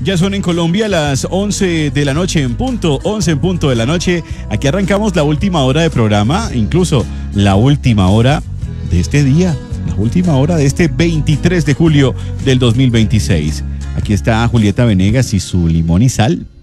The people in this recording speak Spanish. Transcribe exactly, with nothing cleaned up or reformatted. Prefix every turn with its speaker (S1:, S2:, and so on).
S1: Ya son en Colombia las once de la noche en punto, once en punto de la noche. Aquí arrancamos la última hora de programa, incluso la última hora de este día, la última hora de este veintitrés de julio del dos mil veintiséis. Aquí está Julieta Venegas y su limón y sal.